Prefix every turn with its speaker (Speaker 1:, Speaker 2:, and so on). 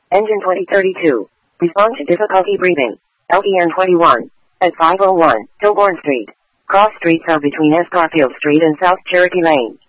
Speaker 1: Engine 2032. Respond to difficulty breathing. LEN 21. At 501, Tilbourne Street. Cross streets are between Escarfield Street and South Cherokee Lane.